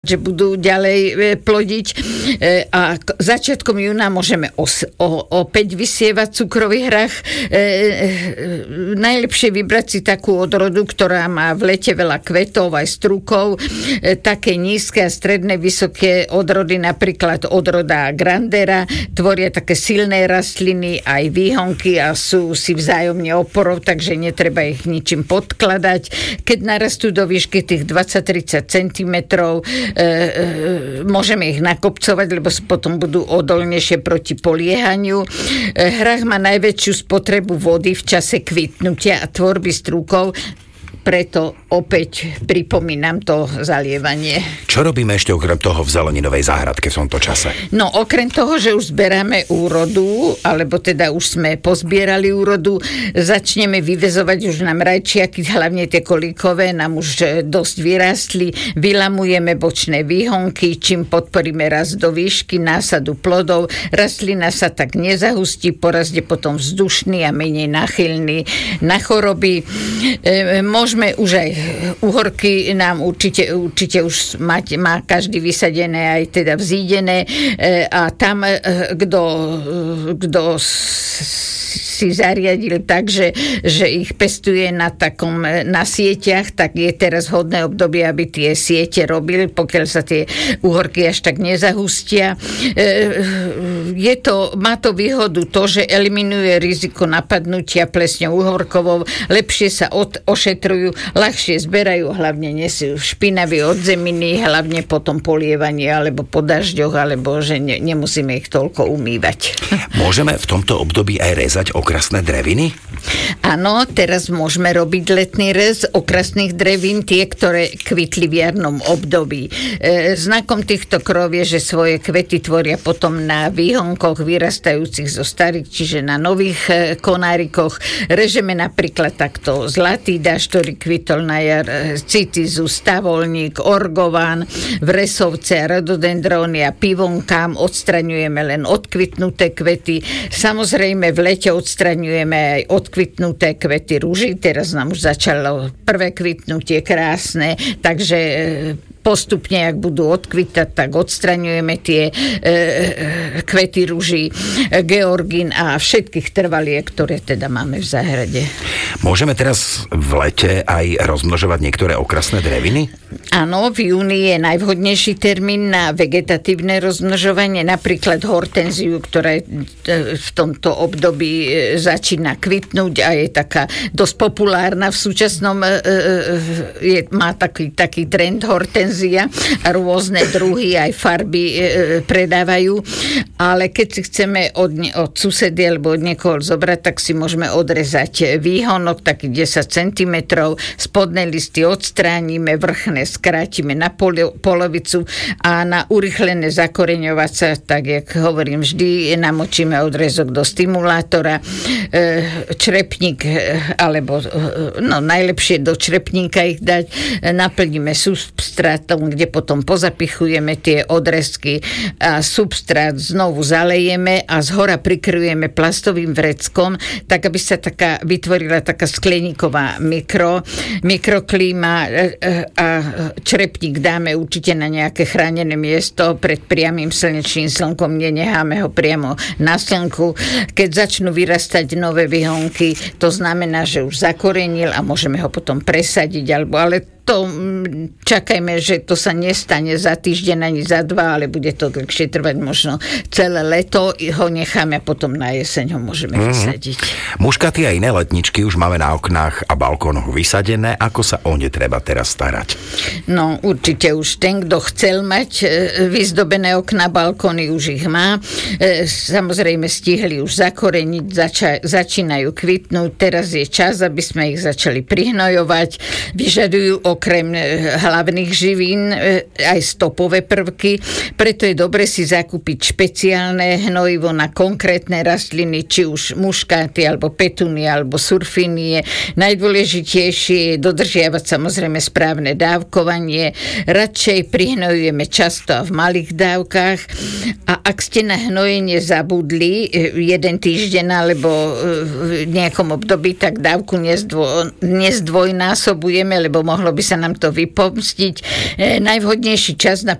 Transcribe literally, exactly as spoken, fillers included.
že budú ďalej plodiť a začiatkom júna môžeme os, o, opäť vysievať cukrový hrách. E, e, najlepšie vybrať si takú odrodu, ktorá má v lete veľa kvetov aj strúkov, e, také nízke a stredné vysoké odrody, napríklad odroda grandera, tvoria také silné rastliny, aj výhonky a sú si vzájomne oporou, takže netreba ich ničím podkladať. Keď narastú do výšky tých dvadsať tridsať centimetrov, E, e, môžeme ich nakopcovať, lebo potom budú odolnejšie proti poliehaniu. E, hrách má najväčšiu spotrebu vody v čase kvitnutia a tvorby strúkov, preto opäť pripomínam to zalievanie. Čo robíme ešte okrem toho v zeleninovej záhradke v tomto čase? No okrem toho, že už zberáme úrodu, alebo teda už sme pozbierali úrodu, začneme vyvezovať už nám rajčiaky, hlavne tie kolíkové, nám už dosť vyrástli, vylamujeme bočné výhonky, čím podporíme rast do výšky násadu plodov. Rastlina sa tak nezahustí, porast je potom vzdušný a menej náchylný na choroby. E, Môžeme už aj uhorky nám určite, určite už mať, má každý vysadené aj teda vzídené e, a tam kto, kto si zariadil tak, že, že ich pestuje na takom, na sieťach, tak je teraz vhodné obdobie, aby tie siete robil, pokiaľ sa tie uhorky až tak nezahustia. E, je to, má to výhodu to, že eliminuje riziko napadnutia plesňou uhorkovou, lepšie sa od, ošetrujú, ľahšie zberajú, hlavne nesú špinavý od zeminy, hlavne potom polievanie alebo po dažďoch, alebo že ne, nemusíme ich toľko umývať. Môžeme v tomto období aj rezať okrasné dreviny? Áno, teraz môžeme robiť letný rez okrasných drevín, tie, ktoré kvitli v jarnom období. E, znakom týchto krov je, že svoje kvety tvoria potom na výhonkoch vyrastajúcich zo starých, čiže na nových e, konárikoch. Režeme napríklad takto zlatý dáž, ktorý kvitol na jar, citizus, tavolník, orgován, vresovce, rododendróny a pivonkám odstraňujeme len odkvitnuté kvety. Samozrejme v lete odstraňujeme aj odkvitnuté kvety rúží. Teraz nám už začalo prvé kvitnutie krásne, takže postupne, ak budú odkvitať, tak odstraňujeme tie e, kvety rúží, georgín a všetkých trvaliek, ktoré teda máme v záhrade. Môžeme teraz v lete aj rozmnožovať niektoré okrasné dreviny? Áno, v júni je najvhodnejší termín na vegetatívne rozmnožovanie, napríklad hortenziu, ktorá v tomto období začína kvitnúť a je taká dosť populárna v súčasnom, je, má taký, taký trend hortenzia a rôzne druhy aj farby e, predávajú, ale keď si chceme od, od susedy alebo od niekoho zobrať, tak si môžeme odrezať výhonok, taký desať centimetrov, spodné listy odstránime, vrchné skrátime na pol, polovicu a na urychlené zakoreňovať sa, tak jak hovorím vždy, namočíme odrezok do stimulátora, e, črepník, alebo no najlepšie do črepníka ich dať, naplníme substrát, kde potom pozapichujeme tie odrezky a substrát znovu zalejeme a zhora prikryjeme plastovým vreckom, tak aby sa taká vytvorila taká skleníková mikro, mikroklíma a črepník dáme určite na nejaké chránené miesto pred priamým slnečným slnkom, nenecháme ho priamo na slnku. Keď začnú vyrastať nové výhonky, to znamená, že už zakorenil a môžeme ho potom presadiť, alebo ale to čakajme, že to sa nestane za týždeň ani za dva, ale bude to dlhšie trvať možno celé leto. Ho necháme a potom na jeseň ho môžeme mm-hmm. vysadiť. Muškaty a iné letničky už máme na oknách a balkónoch vysadené. Ako sa o ne treba teraz starať? No určite už ten, kto chcel mať vyzdobené okná, balkóny, už ich má. Samozrejme stihli už zakoreniť, zača- začínajú kvitnúť. Teraz je čas, aby sme ich začali prihnojovať. Vyžadujú okrem hlavných živín aj stopové prvky, preto je dobre si zakúpiť špeciálne hnojivo na konkrétne rastliny, či už muškáty, alebo petúnie, alebo surfinie. Najdôležitejšie je dodržiavať samozrejme správne dávkovanie. Radšej prihnojujeme často a v malých dávkach a ak ste na hnojenie zabudli jeden týždeň alebo v nejakom období, tak dávku nezdvo, nezdvojnásobujeme, lebo mohlo by by sa nám to vypomstiť. Najvhodnejší čas na